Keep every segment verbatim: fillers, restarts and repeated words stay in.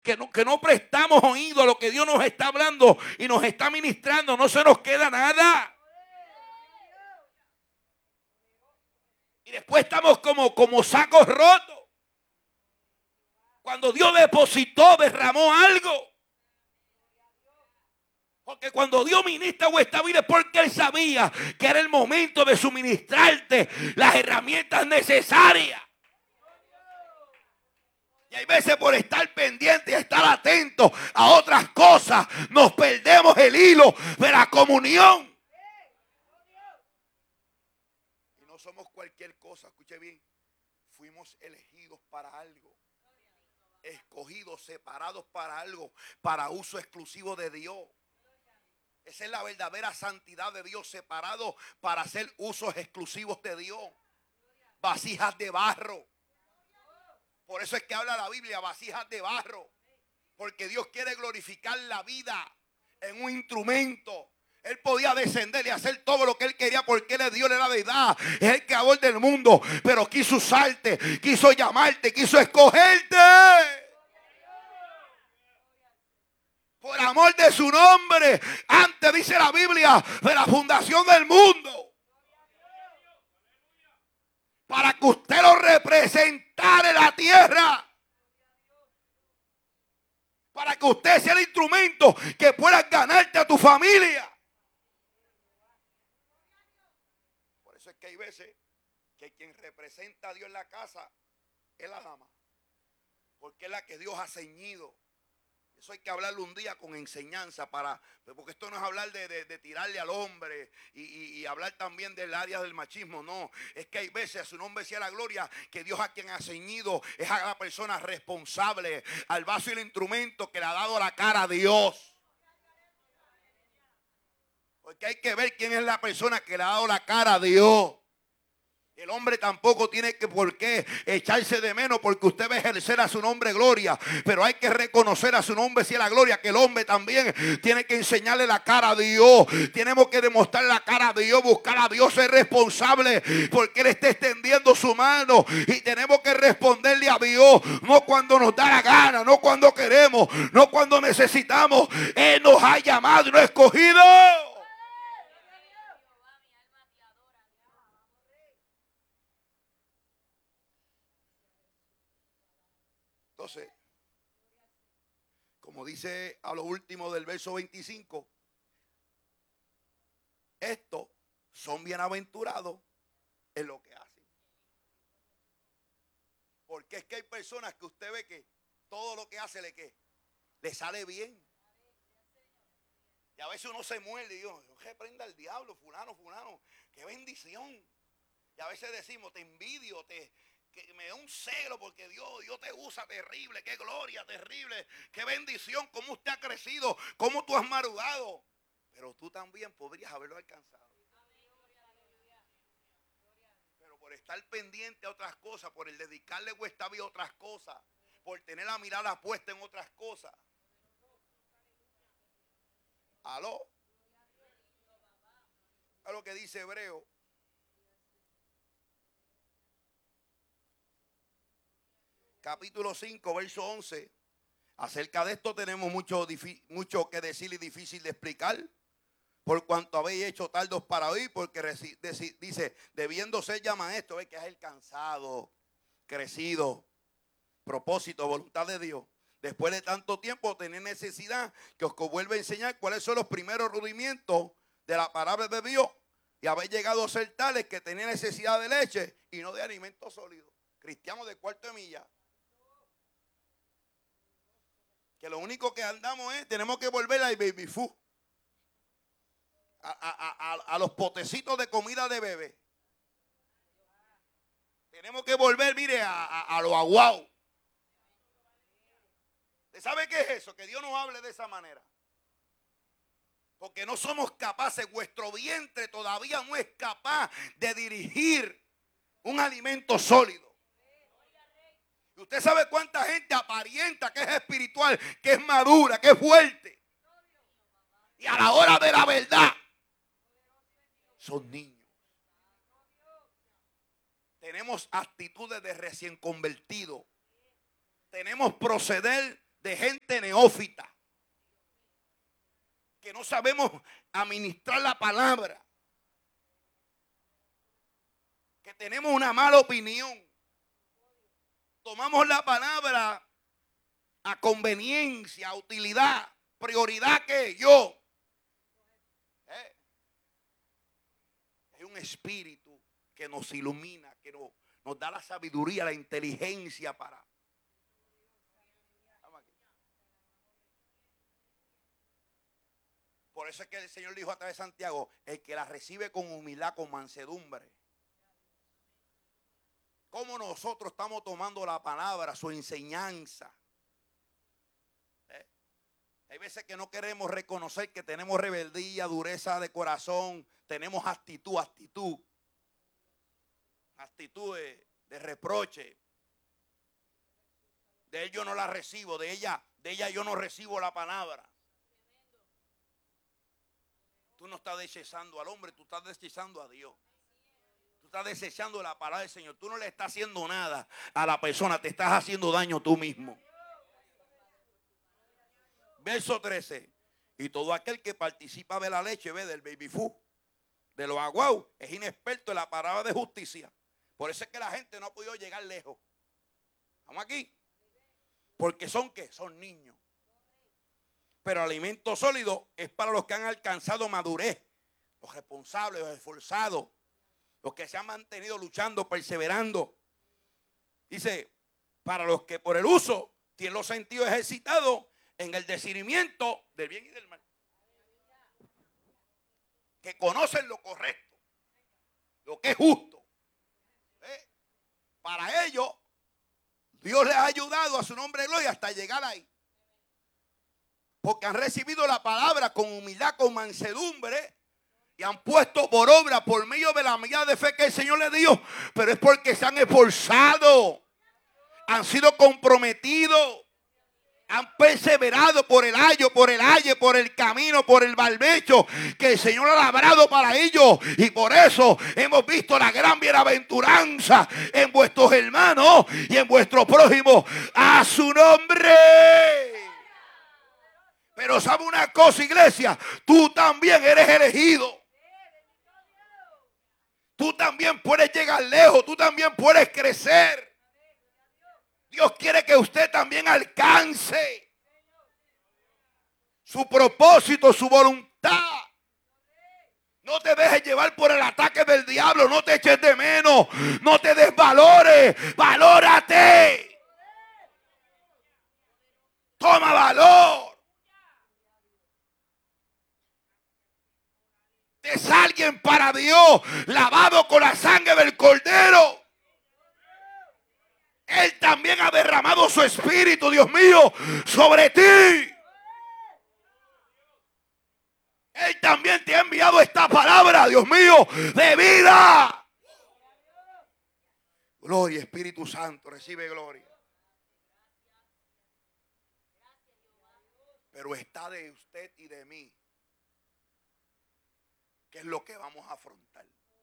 que no, que no prestamos oído a lo que Dios nos está hablando y nos está ministrando, no se nos queda nada. Y después estamos como, como sacos rotos. Cuando Dios depositó, derramó algo. Porque cuando Dios ministra vuestra vida es porque Él sabía que era el momento de suministrarte las herramientas necesarias. Y hay veces por estar pendiente y estar atento a otras cosas, nos perdemos el hilo de la comunión. Y no somos cualquier cosa, escuche bien. Fuimos elegidos para algo. Escogidos, separados para algo, para uso exclusivo de Dios. Esa es la verdadera santidad de Dios, separado para hacer usos exclusivos de Dios. Vasijas de barro. Por eso es que habla la Biblia, vasijas de barro. Porque Dios quiere glorificar la vida en un instrumento. Él podía descender y hacer todo lo que Él quería porque Él es Dios de la deidad. Es el creador del mundo. Pero quiso usarte, quiso llamarte, quiso escogerte. Por amor de su nombre. Antes dice la Biblia de la fundación del mundo. Para que usted lo representara en la tierra. Para que usted sea el instrumento que pueda ganarte a tu familia. Por eso es que hay veces que quien representa a Dios en la casa es la dama. Porque es la que Dios ha ceñido. Eso hay que hablarlo un día con enseñanza, para, porque esto no es hablar de, de, de tirarle al hombre y, y, y hablar también del área del machismo. No, es que hay veces, a su nombre sea la gloria, que Dios a quien ha ceñido es a la persona responsable, al vaso y el instrumento que le ha dado la cara a Dios. Porque hay que ver quién es la persona que le ha dado la cara a Dios. El hombre tampoco tiene que por qué echarse de menos porque usted va a ejercer a su nombre gloria. Pero hay que reconocer a su nombre si es la gloria, que el hombre también tiene que enseñarle la cara a Dios. Tenemos que demostrar la cara a Dios, buscar a Dios, ser responsable porque Él está extendiendo su mano. Y tenemos que responderle a Dios, no cuando nos da la gana, no cuando queremos, no cuando necesitamos. Él nos ha llamado y nos ha escogido. Entonces, como dice a lo último del verso veinticinco, estos son bienaventurados en lo que hacen. Porque es que hay personas que usted ve que todo lo que hace le, ¿qué? Le sale bien. Y a veces uno se muerde y digo, reprenda al diablo, fulano, fulano, qué bendición. Y a veces decimos, te envidio, te... que me da un celo porque Dios, Dios te usa terrible, qué gloria terrible, qué bendición, cómo usted ha crecido, cómo tú has madurado. Pero tú también podrías haberlo alcanzado. Pero por estar pendiente a otras cosas, por el dedicarle vuestra vida a otras cosas, por tener la mirada puesta en otras cosas. ¿Aló? Es lo que dice Hebreo. Capítulo cinco, verso once. Acerca de esto tenemos mucho, mucho que decir y difícil de explicar. Por cuanto habéis hecho tardos para oír, porque dice, debiendo ser ya maestro, ¿ves? Que es el cansado, crecido, propósito, voluntad de Dios. Después de tanto tiempo, tener necesidad que os vuelva a enseñar cuáles son los primeros rudimientos de la palabra de Dios. Y habéis llegado a ser tales que tenéis necesidad de leche y no de alimento sólido. Cristianos de cuarto de milla. Que lo único que andamos es, tenemos que volver al baby food. A, a, a, a los potecitos de comida de bebé. Tenemos que volver, mire, a, a, a lo aguau. ¿Usted sabe qué es eso? Que Dios nos hable de esa manera. Porque no somos capaces, vuestro vientre todavía no es capaz de dirigir un alimento sólido. Y usted sabe cuánta gente aparenta que es espiritual, que es madura, que es fuerte. Y a la hora de la verdad, son niños. Tenemos actitudes de recién convertido. Tenemos proceder de gente neófita, que no sabemos administrar la palabra, que tenemos una mala opinión, tomamos la palabra a conveniencia, a utilidad, prioridad que yo. ¿Eh? Hay un espíritu que nos ilumina, que nos, nos da la sabiduría, la inteligencia para. Por eso es que el Señor dijo a través de Santiago, el que la recibe con humildad, con mansedumbre. ¿Cómo nosotros estamos tomando la palabra, su enseñanza? ¿Eh? Hay veces que no queremos reconocer que tenemos rebeldía, dureza de corazón, tenemos actitud, actitud. Actitud de, de reproche. De él yo no la recibo, de ella, de ella yo no recibo la palabra. Tú no estás desechando al hombre, tú estás desechando a Dios. Tú estás desechando la palabra del Señor. Tú no le estás haciendo nada a la persona, te estás haciendo daño tú mismo. Verso trece. Y todo aquel que participa de la leche, ve, del baby food, de los aguau, es inexperto en la palabra de justicia. Por eso es que la gente no ha podido llegar lejos. ¿Estamos aquí? Porque son ¿qué? Son niños. Pero alimento sólido es para los que han alcanzado madurez, los responsables, los esforzados, los que se han mantenido luchando, perseverando. Dice, para los que por el uso tienen los sentidos ejercitados en el discernimiento del bien y del mal. Que conocen lo correcto, lo que es justo. ¿Eh? Para ellos, Dios les ha ayudado a su nombre de gloria hasta llegar ahí. Porque han recibido la palabra con humildad, con mansedumbre, y han puesto por obra, por medio de la medida de fe que el Señor les dio. Pero es porque se han esforzado, han sido comprometidos, han perseverado por el ayo, por el aye, por el camino, por el barbecho que el Señor ha labrado para ellos. Y por eso hemos visto la gran bienaventuranza en vuestros hermanos y en vuestro prójimo. A su nombre. Pero sabe una cosa, iglesia, tú también eres elegido. Tú también puedes llegar lejos, tú también puedes crecer. Dios quiere que usted también alcance su propósito, su voluntad. No te dejes llevar por el ataque del diablo, no te eches de menos, no te desvalores, valórate. Toma valor. Es alguien para Dios, lavado con la sangre del Cordero. Él también ha derramado su espíritu, Dios mío, sobre ti. Él también te ha enviado esta palabra, Dios mío, de vida. Gloria, Espíritu Santo, recibe gloria. Pero está de usted y de mí. ¿Qué es lo que vamos a afrontar?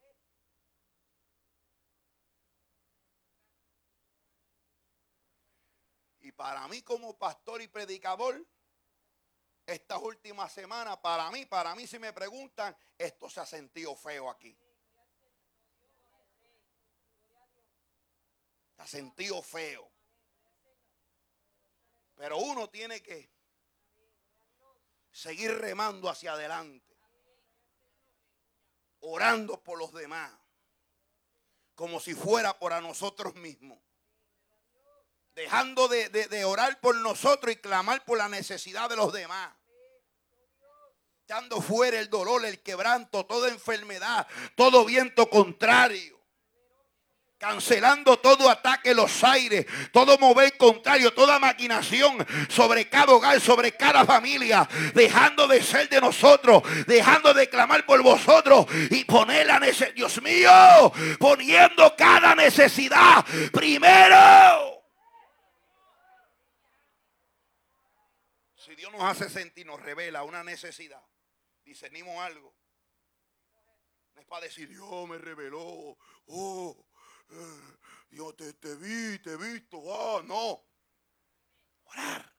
Y para mí como pastor y predicador, estas últimas semanas, para mí, para mí si me preguntan, esto se ha sentido feo aquí. Se ha sentido feo. Pero uno tiene que seguir remando hacia adelante. Orando por los demás, como si fuera por a nosotros mismos, dejando de, de, de orar por nosotros y clamar por la necesidad de los demás, echando fuera el dolor, el quebranto, toda enfermedad, todo viento contrario, cancelando todo ataque en los aires, todo mover contrario, toda maquinación sobre cada hogar, sobre cada familia, dejando de ser de nosotros, dejando de clamar por vosotros y poner la necesidad, Dios mío, poniendo cada necesidad primero. Si Dios nos hace sentir, nos revela una necesidad, discernimos algo, no es para decir Dios me reveló, oh, Dios te, te vi, te he visto, oh, no. Orar.